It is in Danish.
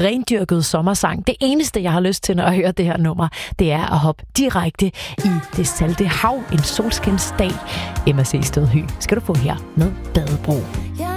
rendyrket sommersang. Det eneste, jeg har lyst til, når jeg hører det her nummer, det er at hoppe direkte i det salte hav en solskinsdag. Emma C. Stødhø skal du få her med Badebro.